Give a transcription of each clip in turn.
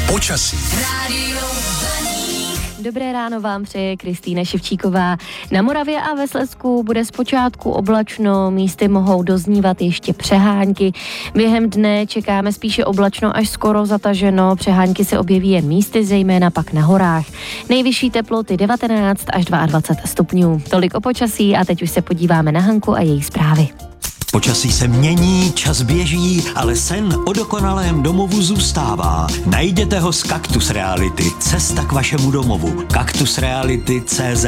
Počasí. Dobré ráno vám přeje Kristýna Ševčíková. Na Moravě a ve Slezsku bude zpočátku oblačno, místy mohou doznívat ještě přehánky. Během dne čekáme spíše oblačno až skoro zataženo, přehánky se objeví jen místy, zejména pak na horách. Nejvyšší teploty 19 až 22 stupňů. Tolik o počasí a teď už se podíváme na Hanku a její zprávy. Počasí se mění, čas běží, ale sen o dokonalém domovu zůstává. Najděte ho z Kaktus Reality. Cesta k vašemu domovu. kaktusreality.cz.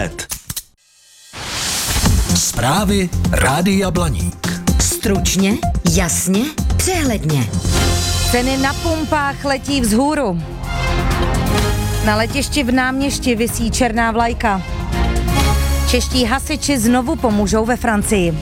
Zprávy Rádia Blaník. Stručně, jasně, přehledně. Ceny na pumpách letí vzhůru. Na letišti v Náměšti visí černá vlajka. Čeští hasiči znovu pomůžou ve Francii.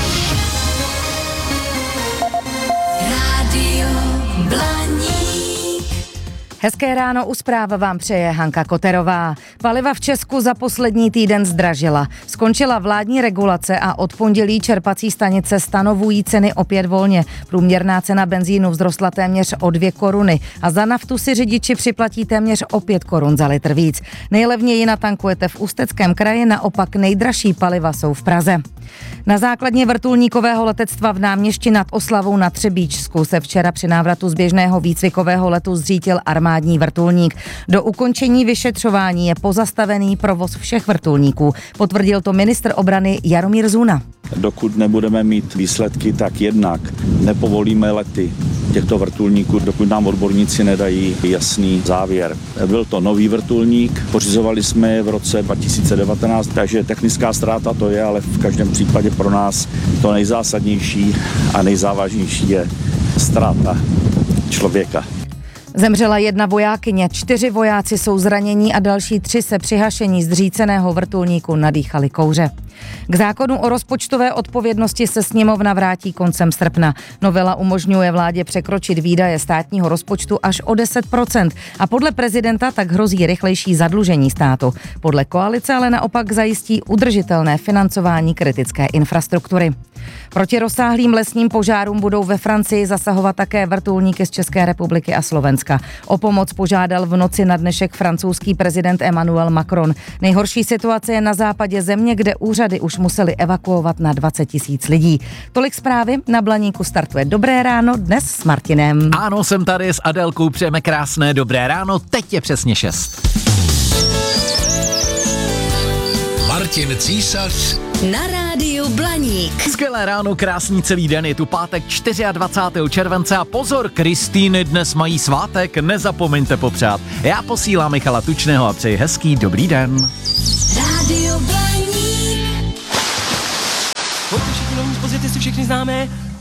Hezké ráno, u zpráv vám přeje Hanka Koterová. Paliva v Česku za poslední týden zdražila. Skončila vládní regulace a od pondělí čerpací stanice stanovují ceny opět volně. Průměrná cena benzínu vzrostla téměř o 2 koruny a za naftu si řidiči připlatí téměř o 5 korun za litr víc. Nejlevněji natankujete v Ústeckém kraji, naopak nejdražší paliva jsou v Praze. Na základně vrtulníkového letectva v Náměšti nad Oslavou na Třebíčsku se včera při návratu z běžného výcvikového letu zřítil armádní vrtulník. Do ukončení vyšetřování je pozastavený provoz všech vrtulníků, potvrdil to ministr obrany Jaromír Zuna. Dokud nebudeme mít výsledky, tak jednak nepovolíme lety těchto vrtulníků, dokud nám odborníci nedají jasný závěr. Byl to nový vrtulník, pořizovali jsme je v roce 2019, takže technická ztráta to je, ale v každém případě pro nás to nejzásadnější a nejzávažnější je ztráta člověka. Zemřela 1 vojákyně, 4 vojáci jsou zranění a další 3 se při hašení zříceného vrtulníku nadýchali kouře. K zákonu o rozpočtové odpovědnosti se sněmovna vrátí koncem srpna. Novela umožňuje vládě překročit výdaje státního rozpočtu až o 10% a podle prezidenta tak hrozí rychlejší zadlužení státu. Podle koalice ale naopak zajistí udržitelné financování kritické infrastruktury. Proti rozsáhlým lesním požárům budou ve Francii zasahovat také vrtulníky z České republiky a Slovenska. O pomoc požádal v noci na dnešek francouzský prezident Emmanuel Macron. Nejhorší situace je na západě země, kde úřady už museli evakuovat na 20 000 lidí. Tolik zprávy, na Blaníku startuje Dobré ráno, dnes s Martinem. Ano, jsem tady s Adélkou, přejeme krásné dobré ráno, teď je přesně 6. Martin Císař Na rádiu Blaník. Skvělé ráno, krásný celý den, je tu pátek 24. července a pozor, Kristýny dnes mají svátek, nezapomeňte popřát. Já posílám Michala Tučného a přeji hezký dobrý den. Rádio Blaník. Pojďte všichni nový pozděty si všichni známe.